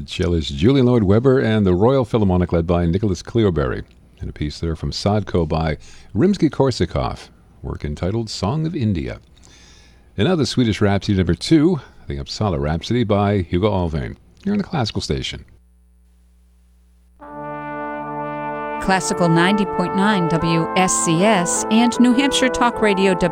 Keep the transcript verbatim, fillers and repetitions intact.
The cellist Julian Lloyd Webber and the Royal Philharmonic led by Nicholas Cleobury. And a piece there from Sadko by Rimsky-Korsakov, work entitled Song of India. And now the Swedish Rhapsody number two, the Uppsala Rhapsody by Hugo Alvén. You're on the Classical Station. Classical ninety point nine W S C S and New Hampshire Talk Radio W